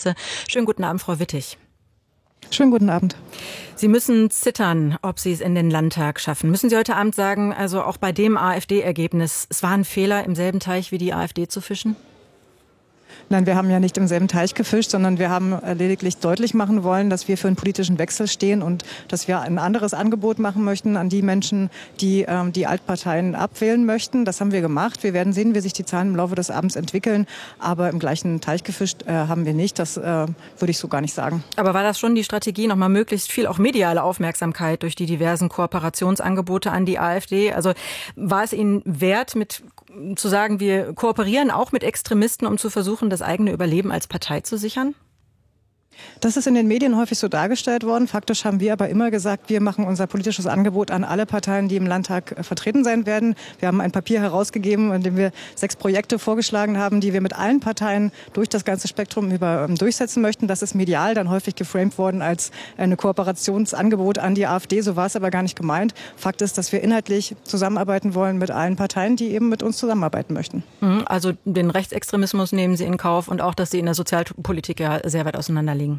Scholze. Schönen guten Abend, Frau Wittig. Schönen guten Abend. Sie müssen zittern, ob Sie es in den Landtag schaffen. Müssen Sie heute Abend sagen, also auch bei dem AfD-Ergebnis, es war ein Fehler, im selben Teich wie die AfD zu fischen? Nein, wir haben ja nicht im selben Teich gefischt, sondern wir haben lediglich deutlich machen wollen, dass wir für einen politischen Wechsel stehen und dass wir ein anderes Angebot machen möchten an die Menschen, die die Altparteien abwählen möchten. Das haben wir gemacht. Wir werden sehen, wie sich die Zahlen im Laufe des Abends entwickeln. Aber im gleichen Teich gefischt haben wir nicht. Das würde ich so gar nicht sagen. Aber war das schon die Strategie, nochmal möglichst viel auch mediale Aufmerksamkeit durch die diversen Kooperationsangebote an die AfD? Also war es Ihnen wert, zu sagen, wir kooperieren auch mit Extremisten, um zu versuchen, das eigene Überleben als Partei zu sichern? Das ist in den Medien häufig so dargestellt worden. Faktisch haben wir aber immer gesagt, wir machen unser politisches Angebot an alle Parteien, die im Landtag vertreten sein werden. Wir haben ein Papier herausgegeben, in dem wir 6 Projekte vorgeschlagen haben, die wir mit allen Parteien durch das ganze Spektrum durchsetzen möchten. Das ist medial dann häufig geframed worden als ein Kooperationsangebot an die AfD. So war es aber gar nicht gemeint. Fakt ist, dass wir inhaltlich zusammenarbeiten wollen mit allen Parteien, die eben mit uns zusammenarbeiten möchten. Also den Rechtsextremismus nehmen Sie in Kauf und auch, dass Sie in der Sozialpolitik ja sehr weit auseinander liegen.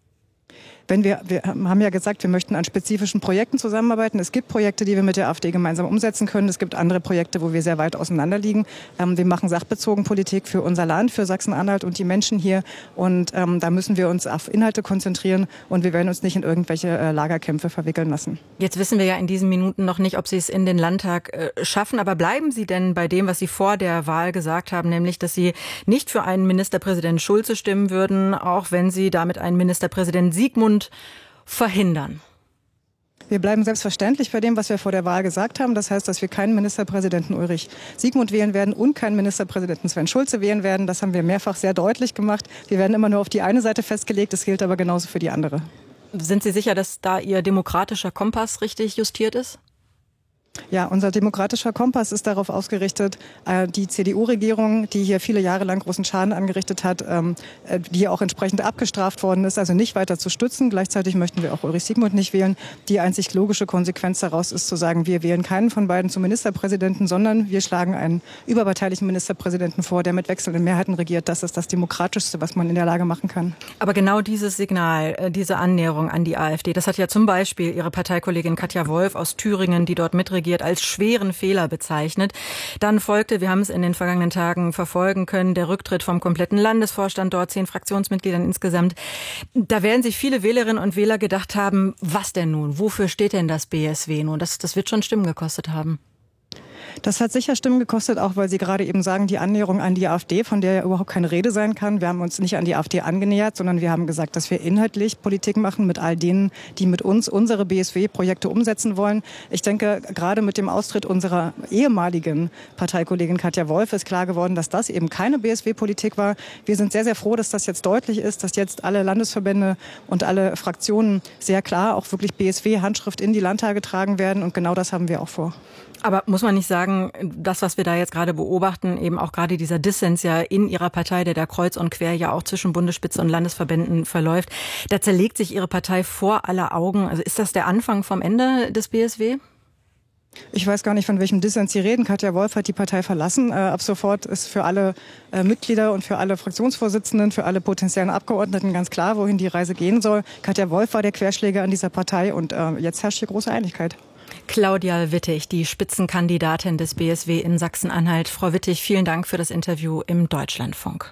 Wir haben ja gesagt, wir möchten an spezifischen Projekten zusammenarbeiten. Es gibt Projekte, die wir mit der AfD gemeinsam umsetzen können. Es gibt andere Projekte, wo wir sehr weit auseinander liegen. Wir machen sachbezogen Politik für unser Land, für Sachsen-Anhalt und die Menschen hier. Und da müssen wir uns auf Inhalte konzentrieren und wir werden uns nicht in irgendwelche Lagerkämpfe verwickeln lassen. Jetzt wissen wir ja in diesen Minuten noch nicht, ob Sie es in den Landtag schaffen. Aber bleiben Sie denn bei dem, was Sie vor der Wahl gesagt haben, nämlich, dass Sie nicht für einen Ministerpräsident Schulze stimmen würden, auch wenn Sie damit einen Ministerpräsident Sigmund verhindern? Wir bleiben selbstverständlich bei dem, was wir vor der Wahl gesagt haben. Das heißt, dass wir keinen Ministerpräsidenten Ulrich Sigmund wählen werden und keinen Ministerpräsidenten Sven Schulze wählen werden. Das haben wir mehrfach sehr deutlich gemacht. Wir werden immer nur auf die eine Seite festgelegt. Das gilt aber genauso für die andere. Sind Sie sicher, dass da Ihr demokratischer Kompass richtig justiert ist? Ja, unser demokratischer Kompass ist darauf ausgerichtet, die CDU-Regierung, die hier viele Jahre lang großen Schaden angerichtet hat, die auch entsprechend abgestraft worden ist, also nicht weiter zu stützen. Gleichzeitig möchten wir auch Ulrich Sigmund nicht wählen. Die einzig logische Konsequenz daraus ist zu sagen, wir wählen keinen von beiden zum Ministerpräsidenten, sondern wir schlagen einen überparteilichen Ministerpräsidenten vor, der mit wechselnden Mehrheiten regiert. Das ist das Demokratischste, was man in der Lage machen kann. Aber genau dieses Signal, diese Annäherung an die AfD, das hat ja zum Beispiel Ihre Parteikollegin Katja Wolf aus Thüringen, die dort mitregiert, als schweren Fehler bezeichnet. Dann folgte, wir haben es in den vergangenen Tagen verfolgen können, der Rücktritt vom kompletten Landesvorstand, dort 10 Fraktionsmitgliedern insgesamt. Da werden sich viele Wählerinnen und Wähler gedacht haben, was denn nun? Wofür steht denn das BSW nun? Das wird schon Stimmen gekostet haben. Das hat sicher Stimmen gekostet, auch weil Sie gerade eben sagen, die Annäherung an die AfD, von der ja überhaupt keine Rede sein kann. Wir haben uns nicht an die AfD angenähert, sondern wir haben gesagt, dass wir inhaltlich Politik machen mit all denen, die mit uns unsere BSW-Projekte umsetzen wollen. Ich denke, gerade mit dem Austritt unserer ehemaligen Parteikollegin Katja Wolf ist klar geworden, dass das eben keine BSW-Politik war. Wir sind sehr, sehr froh, dass das jetzt deutlich ist, dass jetzt alle Landesverbände und alle Fraktionen sehr klar auch wirklich BSW-Handschrift in die Landtage tragen werden. Und genau das haben wir auch vor. Aber muss man nicht sagen, das, was wir da jetzt gerade beobachten, eben auch gerade dieser Dissens ja in Ihrer Partei, der da kreuz und quer ja auch zwischen Bundesspitze und Landesverbänden verläuft, da zerlegt sich Ihre Partei vor aller Augen. Also ist das der Anfang vom Ende des BSW? Ich weiß gar nicht, von welchem Dissens Sie reden. Katja Wolf hat die Partei verlassen. Ab sofort ist für alle Mitglieder und für alle Fraktionsvorsitzenden, für alle potenziellen Abgeordneten ganz klar, wohin die Reise gehen soll. Katja Wolf war der Querschläger an dieser Partei und jetzt herrscht hier große Einigkeit. Claudia Wittig, die Spitzenkandidatin des BSW in Sachsen-Anhalt. Frau Wittig, vielen Dank für das Interview im Deutschlandfunk.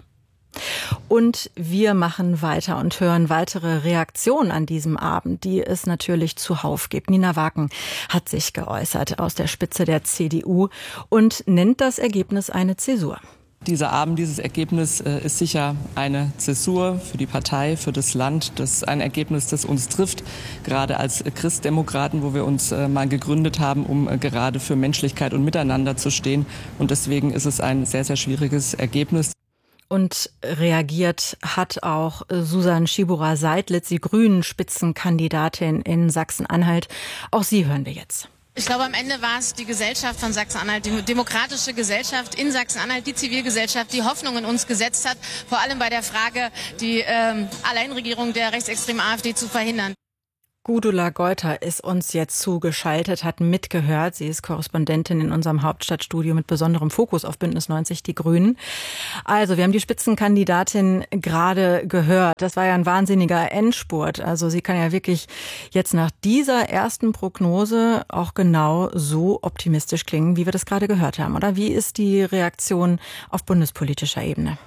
Und wir machen weiter und hören weitere Reaktionen an diesem Abend, die es natürlich zuhauf gibt. Nina Waken hat sich geäußert aus der Spitze der CDU und nennt das Ergebnis eine Zäsur. Dieser Abend, dieses Ergebnis ist sicher eine Zäsur für die Partei, für das Land. Das ist ein Ergebnis, das uns trifft, gerade als Christdemokraten, wo wir uns mal gegründet haben, um gerade für Menschlichkeit und Miteinander zu stehen. Und deswegen ist es ein sehr, sehr schwieriges Ergebnis. Und reagiert hat auch Susan Schibura-Seidlitz, die Grünen-Spitzenkandidatin in Sachsen-Anhalt. Auch sie hören wir jetzt. Ich glaube, am Ende war es die Gesellschaft von Sachsen-Anhalt, die demokratische Gesellschaft in Sachsen-Anhalt, die Zivilgesellschaft, die Hoffnung in uns gesetzt hat, vor allem bei der Frage, die Alleinregierung der rechtsextremen AfD zu verhindern. Gudula Geuter ist uns jetzt zugeschaltet, hat mitgehört. Sie ist Korrespondentin in unserem Hauptstadtstudio mit besonderem Fokus auf Bündnis 90 Die Grünen. Also, wir haben die Spitzenkandidatin gerade gehört. Das war ja ein wahnsinniger Endspurt. Also, sie kann ja wirklich jetzt nach dieser ersten Prognose auch genau so optimistisch klingen, wie wir das gerade gehört haben. Oder wie ist die Reaktion auf bundespolitischer Ebene?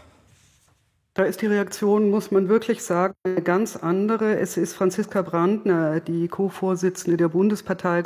Da ist die Reaktion, muss man wirklich sagen, eine ganz andere. Es ist Franziska Brandner, die Co-Vorsitzende der Bundespartei,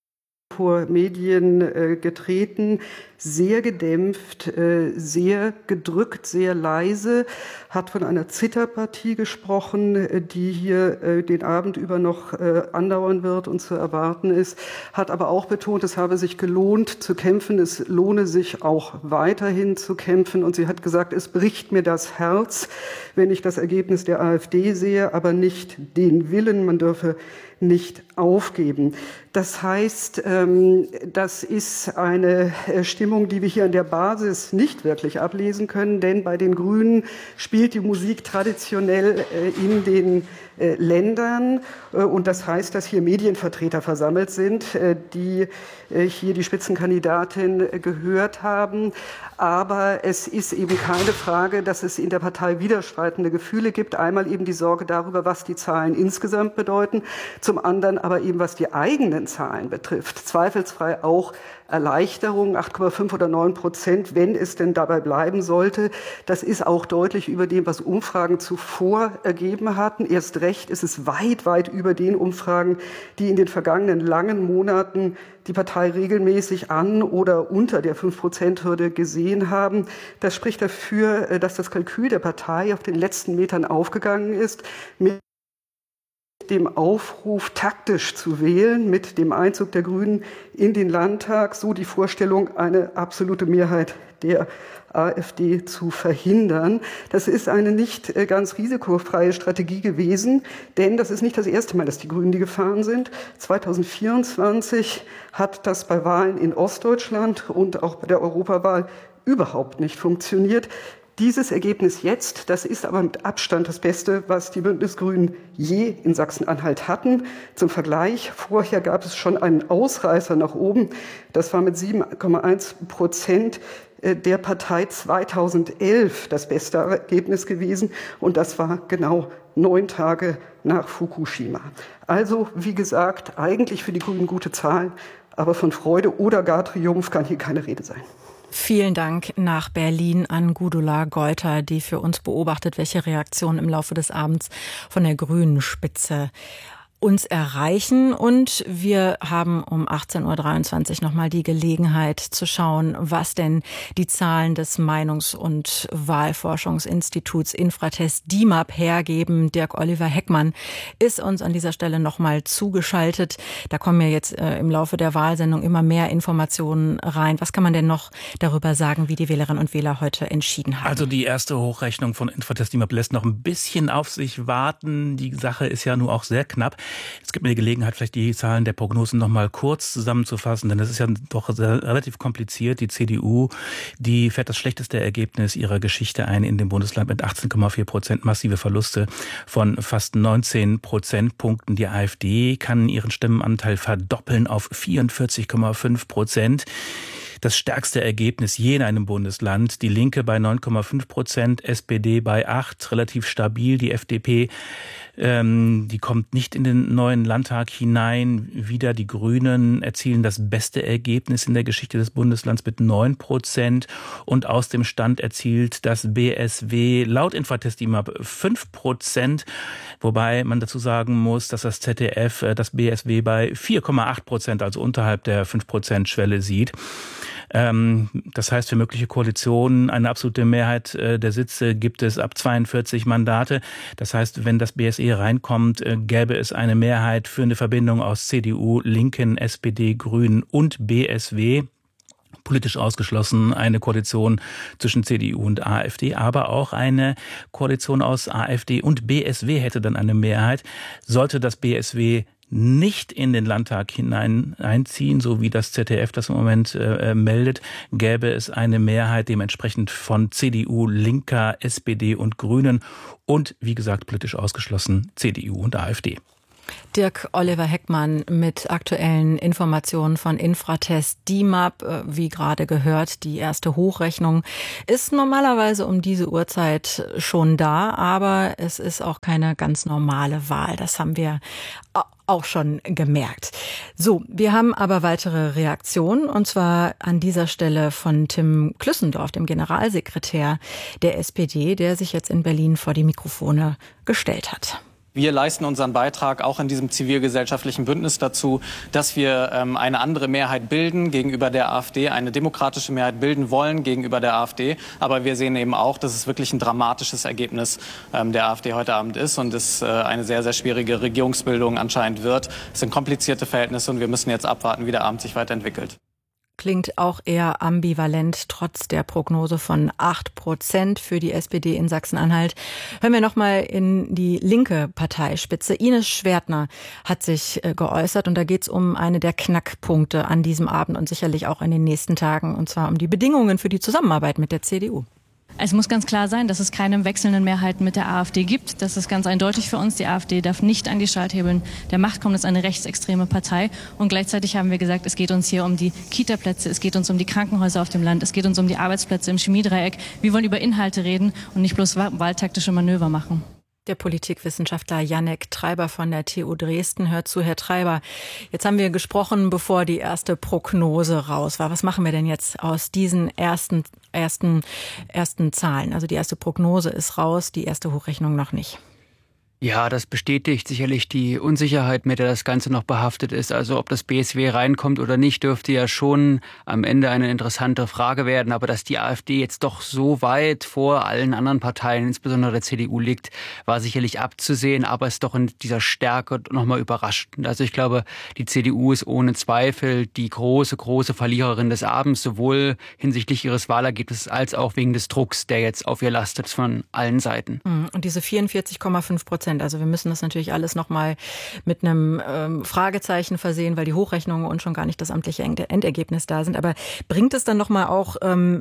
vor Medien getreten, sehr gedämpft, sehr gedrückt, sehr leise, hat von einer Zitterpartie gesprochen, die hier den Abend über noch andauern wird und zu erwarten ist, hat aber auch betont, es habe sich gelohnt zu kämpfen, es lohne sich auch weiterhin zu kämpfen, und sie hat gesagt, es bricht mir das Herz, wenn ich das Ergebnis der AfD sehe, aber nicht den Willen, man dürfe nicht aufgeben. Das heißt, das ist eine Stimmung, die wir hier an der Basis nicht wirklich ablesen können, denn bei den Grünen spielt die Musik traditionell in den Ländern, und das heißt, dass hier Medienvertreter versammelt sind, die hier die Spitzenkandidatin gehört haben. Aber es ist eben keine Frage, dass es in der Partei widerstreitende Gefühle gibt. Einmal eben die Sorge darüber, was die Zahlen insgesamt bedeuten. Zum anderen aber eben, was die eigenen Zahlen betrifft. Zweifelsfrei auch Erleichterung, 8,5 oder 9%, wenn es denn dabei bleiben sollte. Das ist auch deutlich über dem, was Umfragen zuvor ergeben hatten. Erst recht ist es weit, weit über den Umfragen, die in den vergangenen langen Monaten die Partei regelmäßig an oder unter der 5%-Hürde gesehen haben. Das spricht dafür, dass das Kalkül der Partei auf den letzten Metern aufgegangen ist, mit dem Aufruf, taktisch zu wählen, mit dem Einzug der Grünen in den Landtag, so die Vorstellung, eine absolute Mehrheit der AfD zu verhindern. Das ist eine nicht ganz risikofreie Strategie gewesen, denn das ist nicht das erste Mal, dass die Grünen die gefahren sind. 2024 hat das bei Wahlen in Ostdeutschland und auch bei der Europawahl überhaupt nicht funktioniert. Dieses Ergebnis jetzt, das ist aber mit Abstand das Beste, was die Bündnisgrünen je in Sachsen-Anhalt hatten. Zum Vergleich, vorher gab es schon einen Ausreißer nach oben. Das war mit 7,1% der Partei 2011 das beste Ergebnis gewesen. Und das war genau 9 Tage nach Fukushima. Also, wie gesagt, eigentlich für die Grünen gute Zahlen, aber von Freude oder gar Triumph kann hier keine Rede sein. Vielen Dank nach Berlin an Gudula Geuter, die für uns beobachtet, welche Reaktionen im Laufe des Abends von der grünen Spitze uns erreichen. Und wir haben um 18.23 Uhr nochmal die Gelegenheit zu schauen, was denn die Zahlen des Meinungs- und Wahlforschungsinstituts Infratest DIMAP hergeben. Dirk-Oliver Heckmann ist uns an dieser Stelle nochmal zugeschaltet. Da kommen ja jetzt im Laufe der Wahlsendung immer mehr Informationen rein. Was kann man denn noch darüber sagen, wie die Wählerinnen und Wähler heute entschieden haben? Also die erste Hochrechnung von Infratest DIMAP lässt noch ein bisschen auf sich warten. Die Sache ist ja nur auch sehr knapp. Es gibt mir die Gelegenheit, vielleicht die Zahlen der Prognosen noch mal kurz zusammenzufassen, denn das ist ja doch relativ kompliziert. Die CDU, die fährt das schlechteste Ergebnis ihrer Geschichte ein in dem Bundesland mit 18,4%, massive Verluste von fast 19 Prozentpunkten. Die AfD kann ihren Stimmenanteil verdoppeln auf 44,5%. Das stärkste Ergebnis je in einem Bundesland. Die Linke bei 9,5%, SPD bei 8%, relativ stabil. Die FDP, die kommt nicht in den neuen Landtag hinein. Wieder die Grünen erzielen das beste Ergebnis in der Geschichte des Bundeslands mit 9%. Und aus dem Stand erzielt das BSW laut Infratest DIMAP 5%. Wobei man dazu sagen muss, dass das ZDF das BSW bei 4,8%, also unterhalb der 5%-Schwelle sieht. Das heißt, für mögliche Koalitionen eine absolute Mehrheit der Sitze gibt es ab 42 Mandate. Das heißt, wenn das BSE reinkommt, gäbe es eine Mehrheit für eine Verbindung aus CDU, Linken, SPD, Grünen und BSW. Politisch ausgeschlossen eine Koalition zwischen CDU und AfD, aber auch eine Koalition aus AfD und BSW hätte dann eine Mehrheit. Sollte das BSW nicht in den Landtag hinein einziehen, so wie das ZDF das im Moment meldet, gäbe es eine Mehrheit dementsprechend von CDU, Linker, SPD und Grünen und, wie gesagt, politisch ausgeschlossen CDU und AfD. Dirk Oliver Heckmann mit aktuellen Informationen von Infratest DIMAP. Wie gerade gehört, die erste Hochrechnung ist normalerweise um diese Uhrzeit schon da, aber es ist auch keine ganz normale Wahl. Das haben wir auch schon gemerkt. So, wir haben aber weitere Reaktionen, und zwar an dieser Stelle von Tim Klüssendorf, dem Generalsekretär der SPD, der sich jetzt in Berlin vor die Mikrofone gestellt hat. Wir leisten unseren Beitrag auch in diesem zivilgesellschaftlichen Bündnis dazu, dass wir eine andere Mehrheit bilden gegenüber der AfD, eine demokratische Mehrheit bilden wollen gegenüber der AfD. Aber wir sehen eben auch, dass es wirklich ein dramatisches Ergebnis der AfD heute Abend ist und es eine sehr, sehr schwierige Regierungsbildung anscheinend wird. Es sind komplizierte Verhältnisse und wir müssen jetzt abwarten, wie der Abend sich weiterentwickelt. Klingt auch eher ambivalent, trotz der Prognose von 8% für die SPD in Sachsen-Anhalt. Hören wir nochmal in die linke Parteispitze. Ines Schwertner hat sich geäußert, und da geht es um eine der Knackpunkte an diesem Abend und sicherlich auch in den nächsten Tagen, und zwar um die Bedingungen für die Zusammenarbeit mit der CDU. Es muss ganz klar sein, dass es keine wechselnden Mehrheiten mit der AfD gibt. Das ist ganz eindeutig für uns. Die AfD darf nicht an die Schalthebeln der Macht kommen. Das ist eine rechtsextreme Partei. Und gleichzeitig haben wir gesagt, es geht uns hier um die Kita-Plätze, es geht uns um die Krankenhäuser auf dem Land, es geht uns um die Arbeitsplätze im Chemiedreieck. Wir wollen über Inhalte reden und nicht bloß wahltaktische Manöver machen. Der Politikwissenschaftler Jannek Treiber von der TU Dresden hört zu. Herr Treiber, jetzt haben wir gesprochen, bevor die erste Prognose raus war. Was machen wir denn jetzt aus diesen ersten Zahlen? Also die erste Prognose ist raus, die erste Hochrechnung noch nicht. Ja, das bestätigt sicherlich die Unsicherheit, mit der das Ganze noch behaftet ist. Also ob das BSW reinkommt oder nicht, dürfte ja schon am Ende eine interessante Frage werden. Aber dass die AfD jetzt doch so weit vor allen anderen Parteien, insbesondere der CDU, liegt, war sicherlich abzusehen. Aber es ist doch in dieser Stärke nochmal überraschend. Also ich glaube, die CDU ist ohne Zweifel die große Verliererin des Abends, sowohl hinsichtlich ihres Wahlergebnisses als auch wegen des Drucks, der jetzt auf ihr lastet von allen Seiten. Und diese 44,5%. Also wir müssen das natürlich alles nochmal mit einem Fragezeichen versehen, weil die Hochrechnungen und schon gar nicht das amtliche Endergebnis da sind. Aber bringt es dann nochmal auch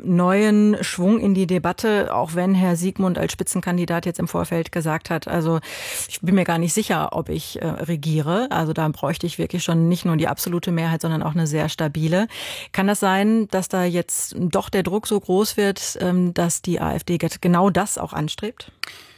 neuen Schwung in die Debatte, auch wenn Herr Siegmund als Spitzenkandidat jetzt im Vorfeld gesagt hat, also ich bin mir gar nicht sicher, ob ich regiere. Also da bräuchte ich wirklich schon nicht nur die absolute Mehrheit, sondern auch eine sehr stabile. Kann das sein, dass da jetzt doch der Druck so groß wird, dass die AfD genau das auch anstrebt?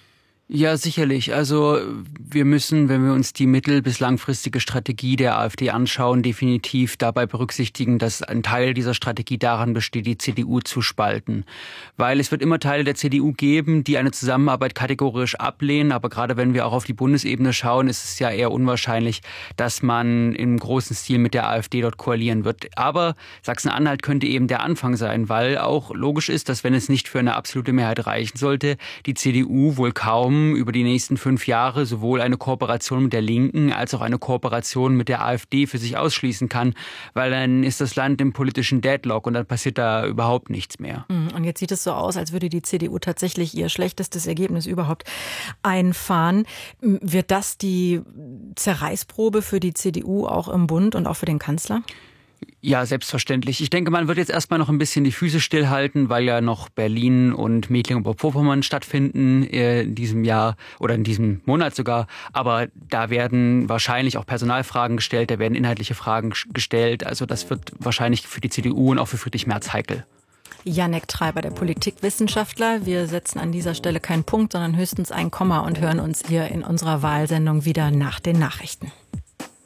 Ja, sicherlich. Also wir müssen, wenn wir uns die mittel- bis langfristige Strategie der AfD anschauen, definitiv dabei berücksichtigen, dass ein Teil dieser Strategie daran besteht, die CDU zu spalten. Weil es wird immer Teile der CDU geben, die eine Zusammenarbeit kategorisch ablehnen. Aber gerade wenn wir auch auf die Bundesebene schauen, ist es ja eher unwahrscheinlich, dass man im großen Stil mit der AfD dort koalieren wird. Aber Sachsen-Anhalt könnte eben der Anfang sein, weil auch logisch ist, dass wenn es nicht für eine absolute Mehrheit reichen sollte, die CDU wohl kaum über die nächsten 5 Jahre sowohl eine Kooperation mit der Linken als auch eine Kooperation mit der AfD für sich ausschließen kann, weil dann ist das Land im politischen Deadlock und dann passiert da überhaupt nichts mehr. Und jetzt sieht es so aus, als würde die CDU tatsächlich ihr schlechtestes Ergebnis überhaupt einfahren. Wird das die Zerreißprobe für die CDU auch im Bund und auch für den Kanzler? Ja, selbstverständlich. Ich denke, man wird jetzt erstmal noch ein bisschen die Füße stillhalten, weil ja noch Berlin und Mecklenburg-Vorpommern stattfinden in diesem Jahr oder in diesem Monat sogar. Aber da werden wahrscheinlich auch Personalfragen gestellt, da werden inhaltliche Fragen gestellt. Also das wird wahrscheinlich für die CDU und auch für Friedrich Merz heikel. Jannek Treiber, der Politikwissenschaftler. Wir setzen an dieser Stelle keinen Punkt, sondern höchstens ein Komma und hören uns hier in unserer Wahlsendung wieder nach den Nachrichten.